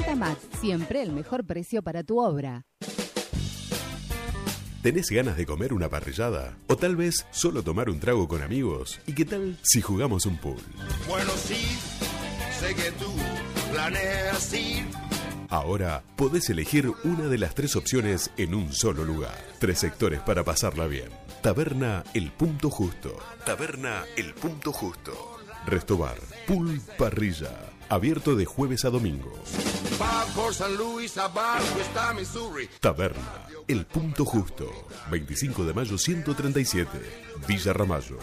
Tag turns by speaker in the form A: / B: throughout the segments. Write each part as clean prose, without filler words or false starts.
A: Catamax, siempre el mejor precio para tu obra.
B: ¿Tenés ganas de comer una parrillada? ¿O tal vez solo tomar un trago con amigos? ¿Y qué tal si jugamos un pool?
C: Bueno, sí, sé que tú planeas ir.
B: Ahora podés elegir una de las 3 opciones en un solo lugar. 3 sectores para pasarla bien. Taberna El Punto Justo. Taberna El Punto Justo. Restobar. Pool Parrilla. Abierto de jueves a domingo.
C: Por San Luis, abajo está Missouri.
B: Taberna El Punto Justo. 25 de mayo 137. Villa Ramallo.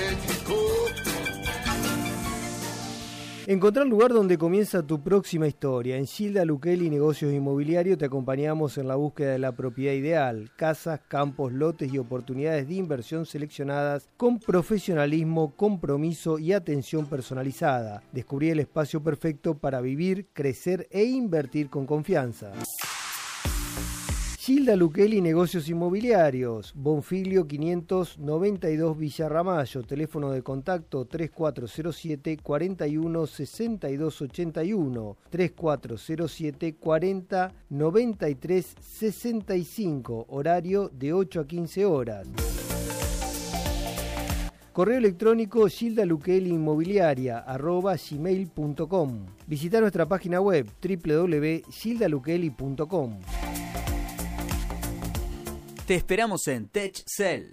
D: Encontrar el lugar donde comienza tu próxima historia. En Gilda Luquelli Negocios Inmobiliarios te acompañamos en la búsqueda de la propiedad ideal. Casas, campos, lotes y oportunidades de inversión seleccionadas con profesionalismo, compromiso y atención personalizada. Descubrí el espacio perfecto para vivir, crecer e invertir con confianza. Gilda Luquelli Negocios Inmobiliarios, Bonfilio 592 Villa Ramallo, teléfono de contacto 3407 41 62 81, 3407 40 93 65, horario de 8 a 15 horas. Correo electrónico gildaluquelliinmobiliaria@gmail.com. Visita nuestra página web www.gildaluquelli.com.
E: Te esperamos en TechCell.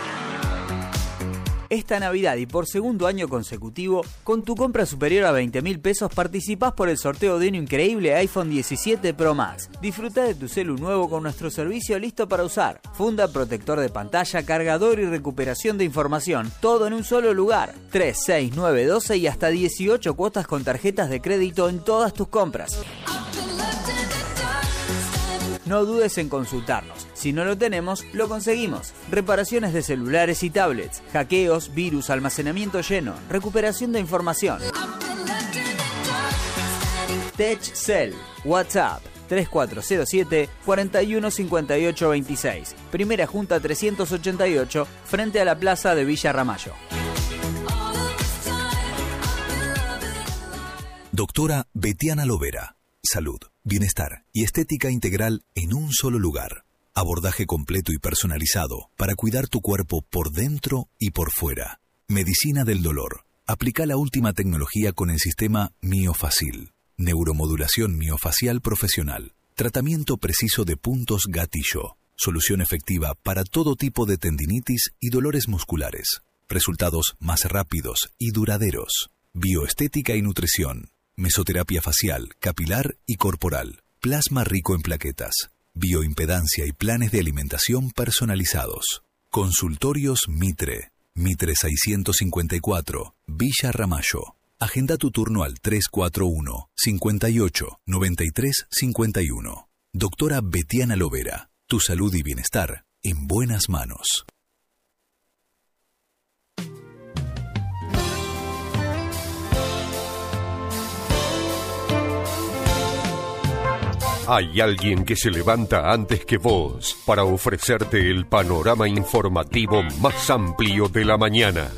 E: Esta Navidad y por segundo año consecutivo, con tu compra superior a 20.000 pesos participás por el sorteo de un increíble iPhone 17 Pro Max. Disfruta de tu celu nuevo con nuestro servicio listo para usar. Funda, protector de pantalla, cargador y recuperación de información. Todo en un solo lugar. 3, 6, 9, 12 y hasta 18 cuotas con tarjetas de crédito en todas tus compras. No dudes en consultarnos. Si no lo tenemos, lo conseguimos. Reparaciones de celulares y tablets, hackeos, virus, almacenamiento lleno, recuperación de información. TechCell, WhatsApp 3407 41 58 26. Primera Junta 388, frente a la plaza de Villa Ramallo.
F: Doctora Betiana Lovera. Salud, bienestar y estética integral en un solo lugar. Abordaje completo y personalizado para cuidar tu cuerpo por dentro y por fuera. Medicina del dolor. Aplica la última tecnología con el sistema MioFacil. Neuromodulación miofacial profesional. Tratamiento preciso de puntos gatillo. Solución efectiva para todo tipo de tendinitis y dolores musculares. Resultados más rápidos y duraderos. Bioestética y nutrición. Mesoterapia facial, capilar y corporal. Plasma rico en plaquetas. Bioimpedancia y planes de alimentación personalizados. Consultorios Mitre. Mitre 654, Villa Ramallo. Agenda tu turno al 341 58 93 51. Doctora Betiana Lovera. Tu salud y bienestar en buenas manos.
G: Hay alguien que se levanta antes que vos para ofrecerte el panorama informativo más amplio de la mañana.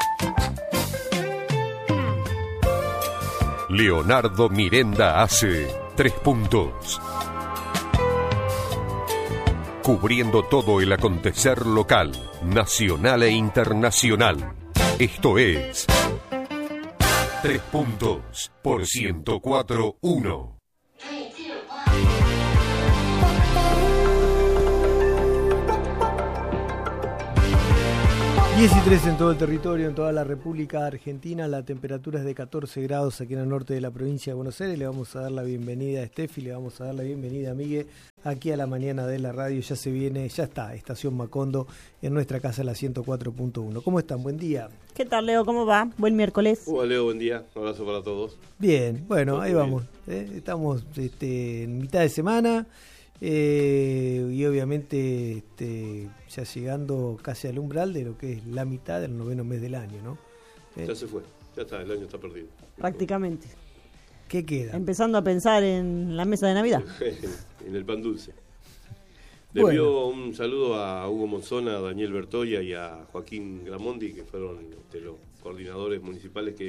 G: Leonardo Mirenda hace 3 puntos. Cubriendo todo el acontecer local, nacional e internacional. Esto es 3 puntos por 104.1.
D: 13 en todo el territorio, en toda la República Argentina. La temperatura es de 14 grados aquí en el norte de la provincia de Buenos Aires. Le vamos a dar la bienvenida a Steffi, le vamos a dar la bienvenida a Miguel aquí a la mañana de la radio. Ya se viene, ya está, Estación Macondo en nuestra casa, la 104.1. ¿Cómo están? Buen día.
H: ¿Qué tal, Leo? ¿Cómo va? Buen miércoles.
I: Hola, Leo, buen día. Un abrazo para todos.
D: Bien, bueno,
I: todo
D: ahí
I: bien.
D: vamos. Estamos en mitad de semana. Y obviamente ya llegando casi al umbral de lo que es la mitad del 9º mes del año, ¿no?
I: Ya se fue, ya está, el año está perdido.
H: Prácticamente.
D: ¿Qué queda?
H: Empezando a pensar en la mesa de Navidad.
I: En el pan dulce. Le envío un saludo a Hugo Monzona, a Daniel Bertoya y a Joaquín Gramondi, que fueron los coordinadores municipales que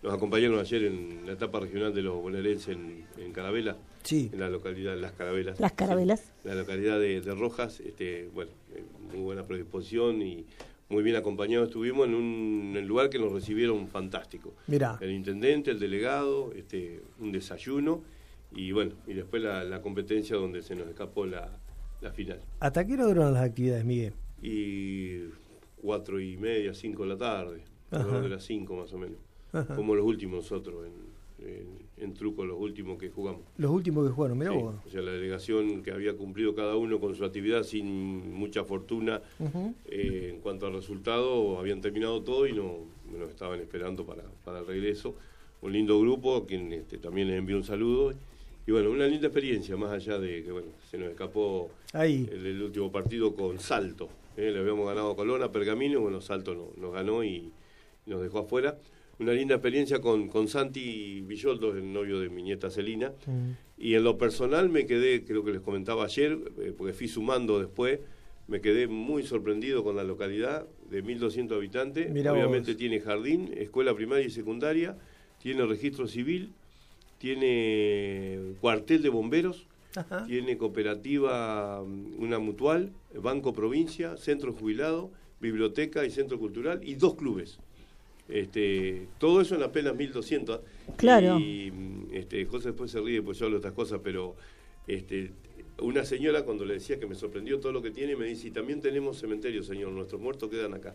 I: nos acompañaron ayer en la etapa regional de los bonaerenses en Carabela,
D: sí,
I: en la localidad Las Carabelas.
H: Las Carabelas.
I: Sí, en la localidad de Rojas, bueno, muy buena predisposición y muy bien acompañados estuvimos en un lugar que nos recibieron fantástico.
D: Mirá.
I: El intendente, el delegado, un desayuno y bueno, y después la competencia donde se nos escapó la final.
D: ¿Hasta qué hora duran las actividades, Miguel?
I: Y 4:30, 5 de la tarde, alrededor de las 5 más o menos.
D: Ajá.
I: Como los últimos nosotros en truco, los últimos que jugamos.
D: Los últimos que jugaron, mirá
I: Sí,
D: vos.
I: o sea, la delegación que había cumplido cada uno con su actividad sin mucha fortuna en cuanto al resultado, habían terminado todo y nos estaban esperando para el regreso. Un lindo grupo, a quien también les envío un saludo. Y bueno, una linda experiencia, más allá de que bueno, se nos escapó el último partido con Salto. Le habíamos ganado a Colón, a Pergamino, bueno, Salto nos ganó y nos dejó afuera. Una linda experiencia con Santi Villoldo, el novio de mi nieta Celina. Y en lo personal me quedé, creo que les comentaba ayer, porque fui sumando después, me quedé muy sorprendido con la localidad de 1.200 habitantes.
D: Mirá
I: obviamente
D: vos.
I: Tiene jardín, escuela primaria y secundaria, tiene registro civil, tiene cuartel de bomberos,
D: Ajá.
I: tiene cooperativa, una mutual, banco provincia, centro jubilado, biblioteca y centro cultural y 2 clubes. Todo eso en apenas 1.200.
H: Claro.
I: Y José después se ríe, pues yo hablo de estas cosas, pero una señora cuando le decía que me sorprendió todo lo que tiene, me dice, y también tenemos cementerio, señor, nuestros muertos quedan acá.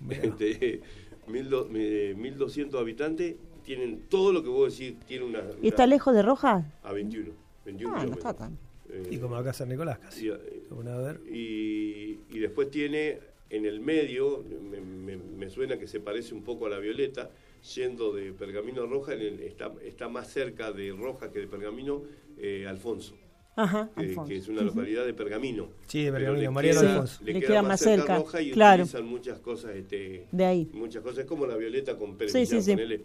I: 1.200 habitantos tienen todo lo que vos decís, tiene una...
H: ¿Y está lejos de Rojas?
I: A 21
H: No
I: kilómetros.
H: está tan.
D: Y como acá San Nicolás casi.
I: Y después tiene en el medio, me suena que se parece un poco a La Violeta, yendo de Pergamino a Roja, está más cerca de Roja que de Pergamino, Alfonso.
H: Ajá,
I: que es una localidad de Pergamino.
D: Sí, de Pergamino,
I: Pero
D: Mariano Alfonso.
I: Le queda más cerca Roja y
H: claro.
I: utilizan muchas cosas
H: de ahí.
I: Muchas cosas, es como La Violeta con Pérez
H: Sí,
I: Millán,
H: sí.
I: ponele.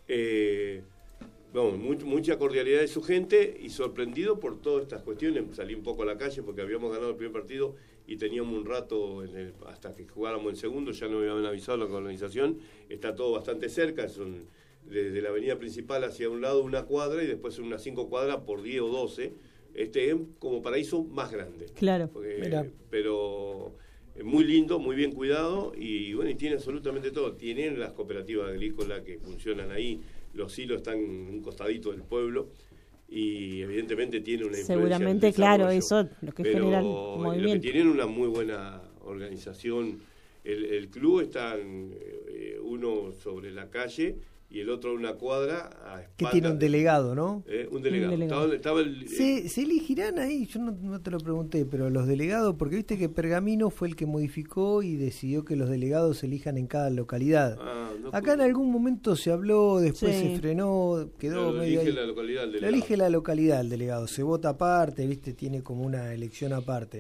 I: Mucha cordialidad de su gente y sorprendido por todas estas cuestiones. Salí un poco a la calle porque habíamos ganado el primer partido y teníamos un rato hasta que jugáramos el segundo, ya nos habían avisado la organización. Está todo bastante cerca, son desde la avenida principal hacia un lado una cuadra y después unas 5 cuadras por 10 o 12. Es como paraíso más grande.
H: Claro.
I: Pero muy lindo, muy bien cuidado y bueno, y tiene absolutamente todo. Tienen las cooperativas agrícolas que funcionan ahí, los silos están en un costadito del pueblo y evidentemente tiene una influencia.
H: Seguramente, claro, eso lo que genera el movimiento.
I: Lo que tienen una muy buena organización. El club está uno sobre la calle y el otro a una cuadra a espaldas.
D: Que tiene un delegado, ¿no?
I: Un delegado. Estaba
D: ¿Se elegirán ahí? Yo no te lo pregunté, pero los delegados, porque viste que Pergamino fue el que modificó y decidió que los delegados se elijan en cada localidad. Acá en algún momento se habló, después se frenó, quedó medio ahí.
I: La localidad el delegado.
D: Lo elige la localidad el delegado, se vota aparte, viste, tiene como una elección aparte.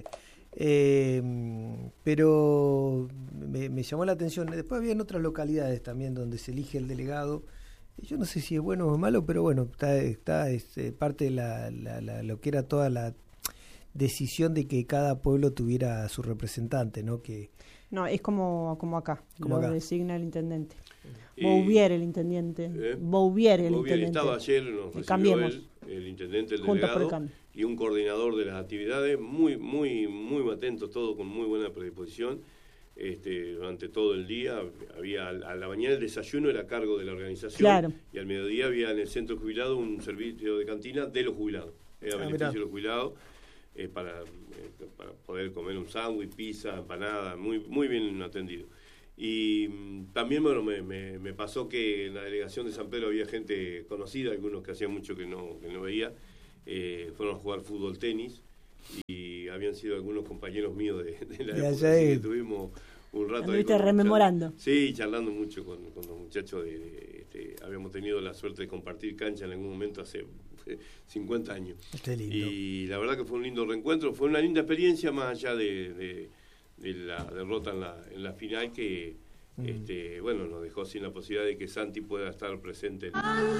D: Pero me llamó la atención. Después había en otras localidades también donde se elige el delegado. Yo no sé si es bueno o malo, pero bueno, está parte de lo que era toda la decisión de que cada pueblo tuviera su representante, ¿no?
H: No, es como acá,
D: como acá.
H: Designa el intendente. Bouvier el intendente. Bouvier el intendente.
I: Estaba ayer, nos recibió el intendente, el delegado y un coordinador de las actividades, muy atentos, todo con muy buena predisposición. Durante todo el día había a la mañana el desayuno era a cargo de la organización,
H: claro.
I: Y al mediodía había en el centro jubilado un servicio de cantina de los jubilados, era beneficio de los jubilados, para poder comer un sándwich, pizza, empanada, muy bien atendido. Y también me pasó que en la delegación de San Pedro había gente conocida, algunos que hacía mucho que no veía, fueron a jugar fútbol, tenis, y habían sido algunos compañeros míos de la época, así que tuvimos un rato ahí
H: rememorando.
I: Sí, charlando mucho con los muchachos habíamos tenido la suerte de compartir cancha en algún momento hace 50 años.
D: Lindo.
I: Y la verdad que fue un lindo reencuentro, fue una linda experiencia más allá de la derrota en la final que nos dejó sin la posibilidad de que Santi pueda estar presente en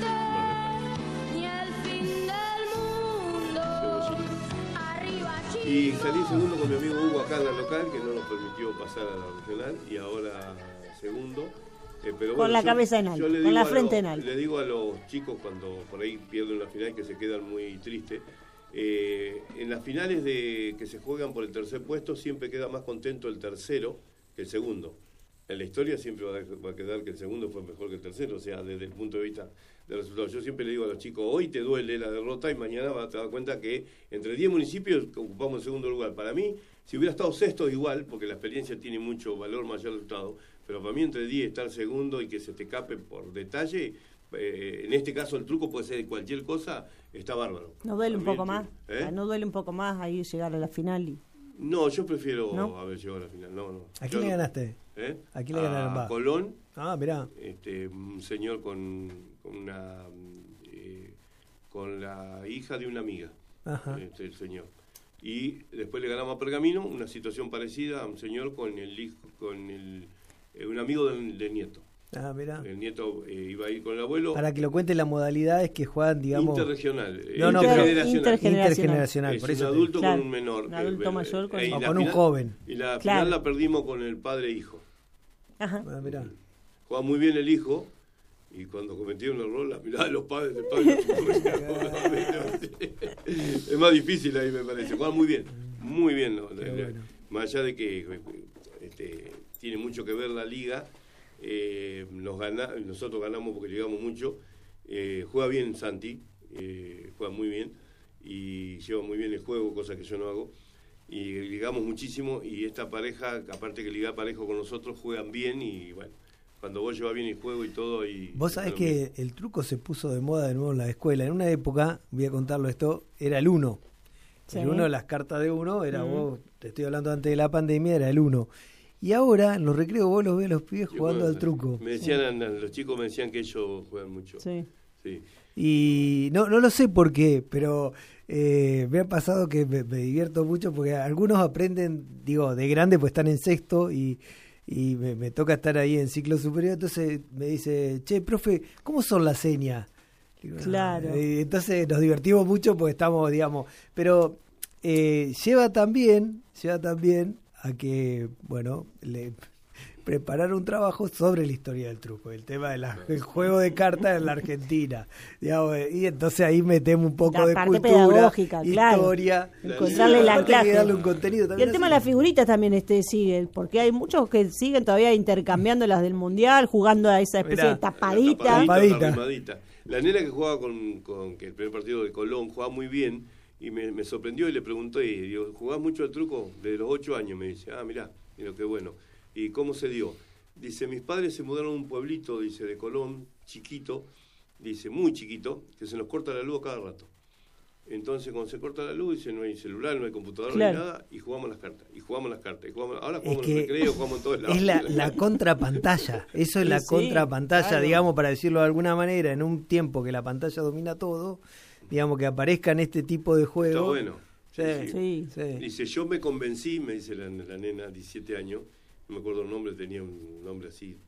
I: y salí segundo con mi amigo Hugo acá en la local, que no nos permitió pasar a la regional, y ahora segundo. Pero
H: con la cabeza en alto, con la frente en alto.
I: Le digo a los chicos cuando por ahí pierden la final que se quedan muy tristes. En las finales que se juegan por el tercer puesto siempre queda más contento el tercero que el segundo. En la historia siempre va a quedar que el segundo fue mejor que el tercero, o sea, desde el punto de vista del resultado. Yo siempre le digo a los chicos, hoy te duele la derrota y mañana vas a dar cuenta que entre 10 municipios ocupamos el segundo lugar. Para mí, si hubiera estado sexto igual, porque la experiencia tiene mucho valor mayor resultado, pero para mí entre 10 estar segundo y que se te escape por detalle, en este caso el truco puede ser cualquier cosa, está bárbaro.
H: ¿No duele un poco más? ¿No duele un poco más ahí llegar a la final?
I: No, yo prefiero haber llegado a la final. No.
D: ¿A quién le ganaste? ¿A quién le ganaron?
I: A Colón.
D: Ah, mirá.
I: Un señor con la hija de una amiga.
D: Ajá.
I: El señor. Y después le ganamos a Pergamino, una situación parecida a un señor con un amigo del nieto.
D: Ah, mirá.
I: El nieto iba a ir con el abuelo.
D: Para que lo cuente la modalidad es que juegan, digamos...
I: Interregional.
D: Intergeneracional.
I: Es
D: por eso
I: un adulto con un menor.
H: Un adulto mayor
D: con un joven.
I: Y la final la perdimos con el padre e hijo.
H: Ajá.
D: Ah, mirá.
I: Juega muy bien el hijo. Y cuando cometieron un error, la mirada de los padres del padre. Es más difícil ahí, me parece. Juega muy bien. Muy bien. ¿No? Bueno. Más allá de que tiene mucho que ver la liga. Nosotros ganamos porque llegamos mucho. Juega bien Santi, juega muy bien y lleva muy bien el juego, cosa que yo no hago, y ligamos muchísimo. Y esta pareja, aparte que liga parejo con nosotros, juegan bien. Y bueno, cuando vos llevas bien el juego y todo, y
D: vos sabés que el truco se puso de moda de nuevo en la escuela. En una época, voy a contarlo esto, era el 1. Sí. El 1, las cartas de 1 era vos, te estoy hablando antes de la pandemia, era el 1. Y ahora en los recreos vos los ves a los pibes jugando al truco.
I: Me decían, los chicos me decían que ellos juegan mucho.
H: Sí.
D: Y no lo sé por qué, pero me ha pasado que me divierto mucho porque algunos aprenden, digo, de grande pues están en sexto y me toca estar ahí en ciclo superior. Entonces me dice, che, profe, ¿cómo son las señas? Digo,
H: claro.
D: Entonces nos divertimos mucho porque estamos, digamos, pero lleva también a que, bueno, le preparar un trabajo sobre la historia del truco, el tema del juego de cartas en la Argentina, digamos, y entonces ahí metemos un poco de cultura, historia,
H: encontrarle la clase,
D: darle un contenido también.
H: Y el tema de las figuritas también sigue, porque hay muchos que siguen todavía intercambiando las del mundial, jugando a esa especie de tapadita.
I: La nena que jugaba con que el primer partido de Colón jugaba muy bien. Y me sorprendió y le pregunté, digo, ¿jugás mucho al truco? Desde los 8 años, me dice. Ah, mirá, qué bueno. ¿Y cómo se dio? Dice, mis padres se mudaron a un pueblito, dice, de Colón, chiquito, dice, muy chiquito, que se nos corta la luz a cada rato. Entonces, cuando se corta la luz, dice, no hay celular, no hay computadora, no hay nada, y jugamos las cartas, ahora jugamos en el recreo, jugamos en todos lados.
D: Es la contrapantalla, eso es la contrapantalla, claro. Digamos, para decirlo de alguna manera, en un tiempo que la pantalla domina todo, digamos, que aparezcan este tipo de juegos.
I: Está bueno.
H: Sí.
I: Dice, yo me convencí, me dice la nena, 17 años, no me acuerdo el nombre, tenía un nombre así,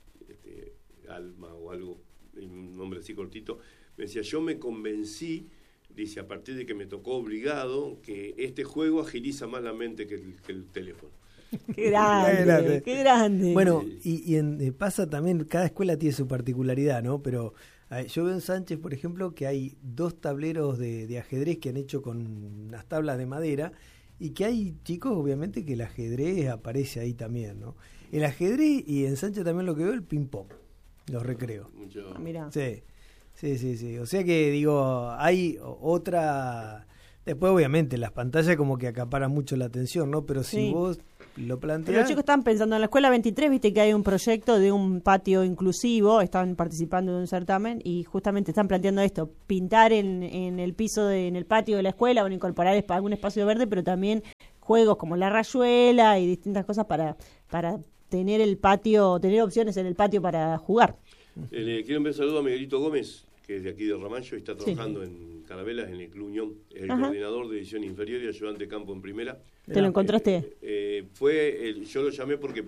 I: Alma o algo, un nombre así cortito, me decía, yo me convencí, dice, a partir de que me tocó obligado, que este juego agiliza más la mente que el teléfono.
H: Qué grande.
D: Bueno, y pasa también, cada escuela tiene su particularidad, ¿no? Pero yo veo en Sánchez, por ejemplo, que hay 2 tableros de ajedrez que han hecho con unas tablas de madera y que hay chicos, obviamente, que el ajedrez aparece ahí también, ¿no? El ajedrez y en Sánchez también lo que veo, el ping-pong, los recreos.
H: Mirá.
D: Sí. O sea que, digo, hay otra... Después, obviamente, las pantallas como que acaparan mucho la atención, ¿no? Pero si vos lo planteás...
H: Pero los chicos están pensando en la escuela 23, viste que hay un proyecto de un patio inclusivo, están participando de un certamen y justamente están planteando esto, pintar en el piso, en el patio de la escuela, o incorporar algún espacio verde, pero también juegos como la rayuela y distintas cosas para tener el patio, tener opciones en el patio para jugar.
I: Le quiero enviar un saludo a Miguelito Gómez, que es de aquí de Ramallo y está trabajando en Carabelas, en el Club Unión, es el coordinador de edición inferior y ayudante de campo en primera.
H: ¿Te lo encontraste?
I: Yo lo llamé porque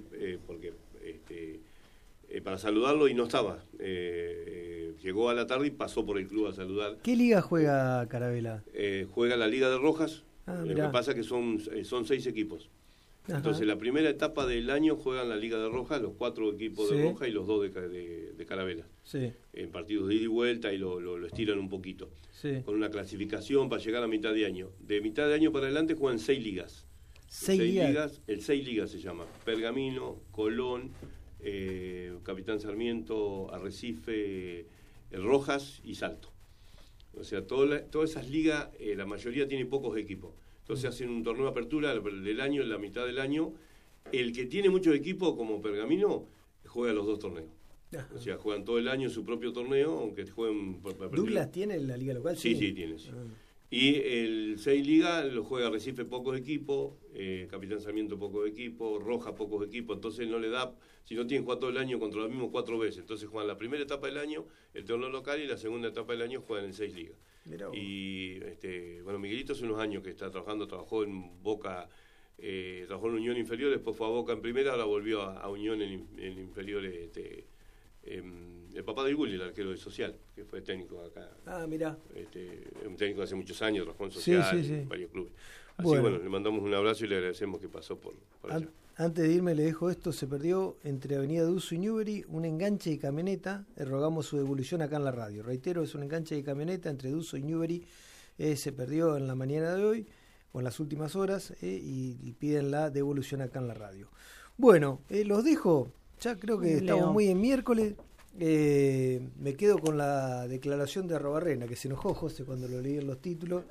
I: para saludarlo y no estaba. Llegó a la tarde y pasó por el club a saludar.
D: ¿Qué liga juega Carabela?
I: Juega la Liga de Rojas.
D: Lo
I: que pasa es que son 6 equipos.
D: Ajá.
I: Entonces, la primera etapa del año juegan la Liga de Roja, los 4 equipos de Roja y los 2 de Carabela.
D: Sí.
I: En partidos de ida y vuelta y lo estiran un poquito.
D: Sí.
I: Con una clasificación para llegar a mitad de año. De mitad de año para adelante juegan 6 ligas.
D: 6 ligas.
I: El 6 ligas se llama. Pergamino, Colón, Capitán Sarmiento, Arrecife, Rojas y Salto. O sea, todas esas ligas, la mayoría tiene pocos equipos. Entonces hacen un torneo de apertura del año, en la mitad del año. El que tiene muchos equipos, como Pergamino, juega los 2 torneos. Ajá. O sea, juegan todo el año su propio torneo, aunque jueguen...
D: ¿Douglas tiene la liga local?
I: Sí, tiene. Sí. Y el 6 Liga lo juega Recife pocos equipos, Capitán Sarmiento pocos equipos, Roja pocos equipos, entonces no le da, si no tienen jugado todo el año contra los mismos 4 veces, entonces juegan la primera etapa del año, el torneo local, y la segunda etapa del año juegan en 6 Ligas. Y bueno, Miguelito hace unos años que está trabajó en Boca, trabajó en Unión Inferior, después fue a Boca en primera, ahora volvió a Unión en inferiores. El papá de Gulli, el arquero de Social, que fue técnico acá.
D: Ah, mirá.
I: Un técnico hace muchos años, trabajó en Social, en varios clubes. Así bueno, le mandamos un abrazo y le agradecemos que pasó por allá.
D: Antes de irme le dejo esto: se perdió entre Avenida Duso y Newbery un enganche de camioneta, rogamos su devolución acá en la radio. Reitero, es un enganche de camioneta entre Duso y Newbery, se perdió en la mañana de hoy, o en las últimas horas, y piden la devolución acá en la radio. Bueno, los dejo. Ya creo que estamos muy en miércoles. Me quedo con la declaración de Arrobarrena, que se enojó José cuando lo leí en los títulos.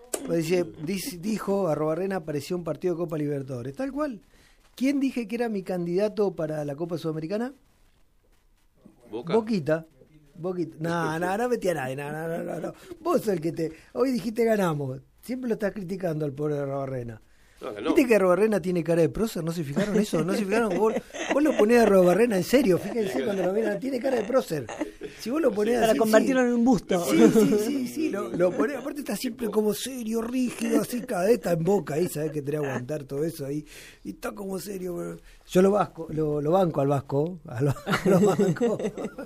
D: Dijo Arrobarrena: apareció un partido de Copa Libertadores. Tal cual. ¿Quién dije que era mi candidato para la Copa Sudamericana?
I: Boquita.
D: No metí a nadie. No. Vos sos el que hoy dijiste ganamos. Siempre lo estás criticando al pobre Arrobarrena. No. ¿Viste que Arrobarrena tiene cara de prócer? ¿No se fijaron eso? ¿No se fijaron? Vos lo ponés a Arrobarrena en serio. Fíjense cuando lo miran, tiene cara de prócer. Si vos lo ponés
H: para
D: así,
H: convertirlo en un busto.
D: Sí. Lo ponés, aparte está siempre como serio, rígido, así, cada vez está en Boca ahí, sabés que tenés que aguantar todo eso ahí. Y está como serio. Pero yo lo banco al Vasco. Lo banco.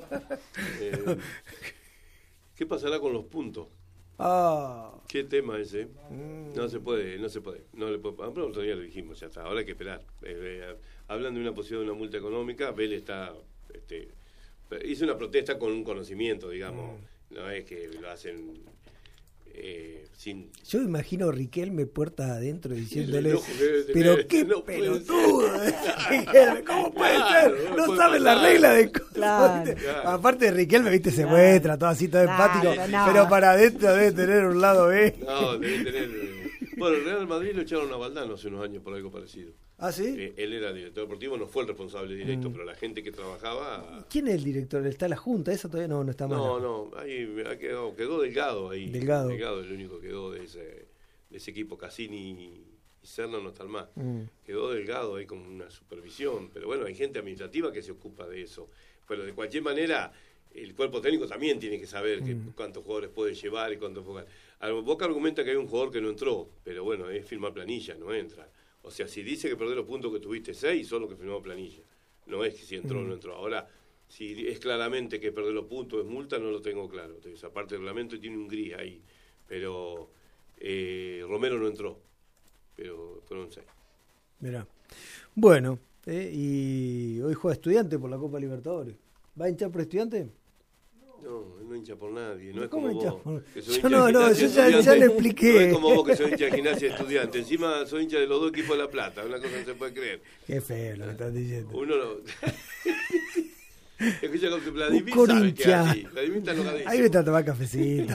I: ¿Qué pasará con los puntos? ¿Qué tema ese? No se puede. No le puede. Otro día lo dijimos, ya está. Ahora hay que esperar. Hablan de una posibilidad de una multa económica. Vélez está, hizo una protesta con un conocimiento, digamos. No es que lo hacen sin.
D: Yo imagino a Riquelme puertas adentro diciéndole: pero qué pelotudo, Riquelme, ¿cómo puede ser? No sabe la regla de cosas.
H: Claro.
D: Aparte de Riquelme, viste, se muestra todo así, todo empático, pero para adentro debe tener un lado B.
I: No, debe tener. Bueno, el Real Madrid lo echaron a Valdano hace unos años por algo parecido.
D: ¿Ah, sí?
I: Él era director deportivo, no fue el responsable directo, pero la gente que trabajaba...
D: ¿Quién es el director? ¿Está la Junta? ¿Esa todavía no está mal?
I: No, ahí quedó Delgado ahí.
D: Delgado
I: es el único que quedó de ese equipo. Cassini y Serna no están más. Quedó Delgado ahí con una supervisión, pero bueno, hay gente administrativa que se ocupa de eso. Pero de cualquier manera, el cuerpo técnico también tiene que saber cuántos jugadores puede llevar y cuántos jugadores... Boca argumenta que hay un jugador que no entró, pero bueno, es firmar planilla, no entra. O sea, si dice que perdés los puntos que tuviste 6, son los que firmó planilla. No es que si entró o no entró. Ahora, si es claramente que perder los puntos es multa, no lo tengo claro. Entonces, aparte del reglamento tiene un gris ahí. Pero Romero no entró, pero fueron 6.
D: Mirá. Bueno, y hoy juega Estudiante por la Copa Libertadores. ¿Va a hinchar por Estudiante?
I: No hincha por nadie, no es
D: como
I: vos.
D: Yo ya le expliqué.
I: No es como vos que sos hincha de Gimnasia Estudiante. Encima sos hincha de los 2 equipos de La Plata. Una cosa no se puede creer.
D: Qué feo lo que estás diciendo.
I: Uno lo... Escucha lo que Vladimir sabe que es así. Vladimir está enojadísimo.
D: Ahí me está a tomar cafecito.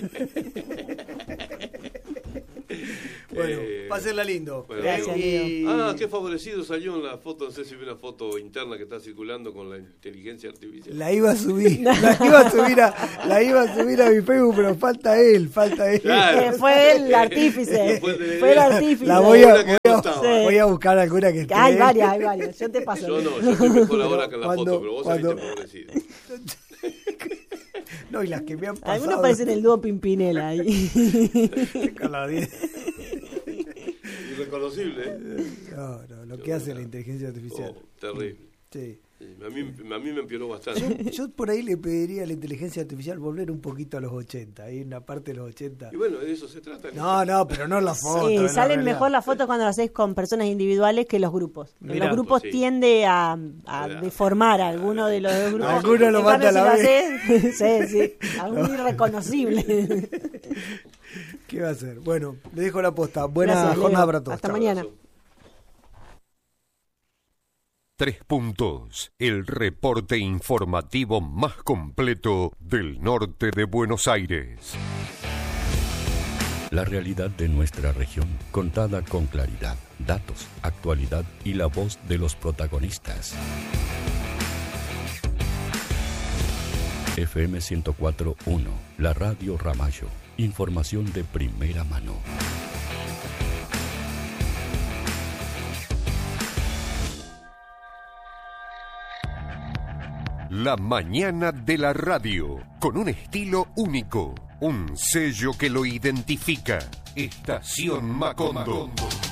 D: Bueno, pásenla lindo.
I: Bueno,
H: gracias,
I: qué favorecido salió en la foto. No sé si vi una foto interna que está circulando con la inteligencia artificial.
D: La iba a subir a mi Facebook, pero falta él.
H: Claro. Fue el artífice.
D: La voy a buscar alguna que esté.
H: Hay varias. Yo te paso.
I: Yo estoy mejor ahora que en la foto, pero vos saliste favorecido.
D: No, y las que me han pasado.
H: Algunos parecen el dúo Pimpinela ahí.
I: Irreconocible,
D: No, lo que hace la inteligencia artificial.
I: Terrible.
D: Sí.
I: A mí me empeoró bastante.
D: Yo por ahí le pediría a la inteligencia artificial volver un poquito a los 80, ahí en una parte de los 80.
I: Y bueno, de eso se trata.
D: No, pero no la foto.
H: Sí, salen mejor las fotos cuando las haces con personas individuales que los grupos. Mirá, los grupos tiende a deformar a alguno de los grupos.
D: Alguno lo manda a la vez.
H: Sí, algún irreconocible.
D: ¿Qué va a hacer? Bueno, le dejo la posta. Buena jornada para todos.
H: Hasta mañana.
G: 3 puntos, el reporte informativo más completo del norte de Buenos Aires.
J: La realidad de nuestra región, contada con claridad, datos, actualidad y la voz de los protagonistas. FM 104.1, la radio Ramallo, información de primera mano.
G: La mañana de la radio, con un estilo único, un sello que lo identifica. Estación Macondo.